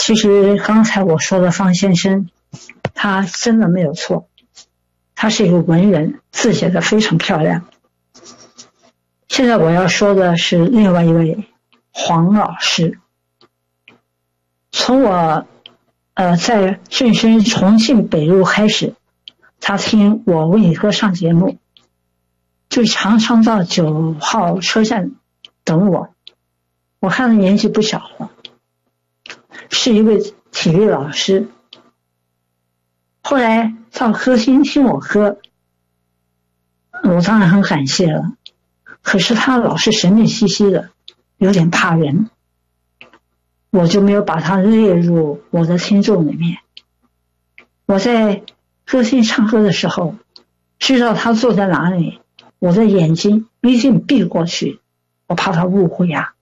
其实刚才我说的方先生，他真的没有错，他是一个文人，字写得非常漂亮。现在我要说的是另外一位黄老师。从我在晋升重庆北路开始，他听我为你歌上节目，就常常到9号车站等我。我看他年纪不小了，是一位体育老师。后来到歌厅听我歌，我当然很感谢了，可是他老是神秘兮兮的，有点怕人，我就没有把他列入我的听众里面。我在歌厅唱歌的时候，知道他坐在哪里，我的眼睛一定闭过去，我怕他误会啊。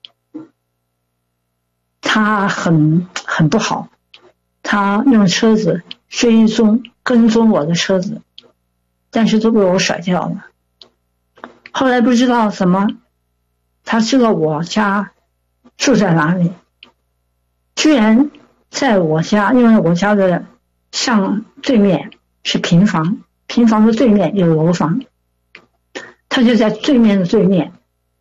他很不好，他用车子跟踪我的车子，但是都被我甩掉了。后来不知道怎么，他知道我家住在哪里，居然在我家，因为我家的向对面是平房，平房的对面有楼房，他就在对面的对面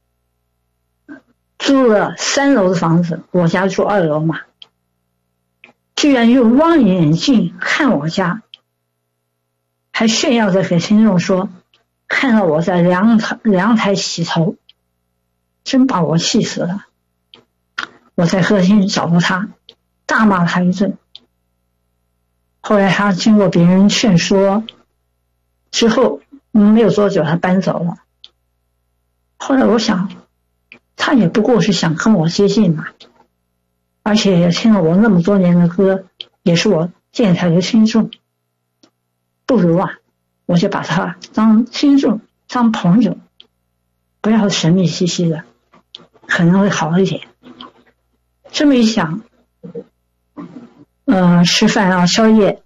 租了3楼的房子，我家住2楼嘛，居然用望远镜看我家，还炫耀着给听众说看到我在阳台洗头，真把我气死了。我在客厅找到他，大骂他一顿。后来他经过别人劝说之后，没有多久他搬走了。后来我想，他也不过是想跟我接近嘛，而且也听了我那么多年的歌，也是我电台的听众，不如我就把他当听众当朋友，不要神秘兮兮的，可能会好一点。这么一想，吃饭啊宵夜